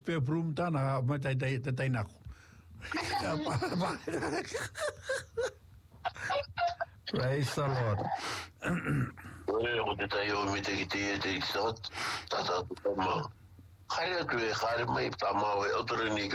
pe prum tana ma tai na ko. Praise the Lord. O te tai o mi te ki te sot, tata tu tama. Haere tue, haere mai, tama o e otoreni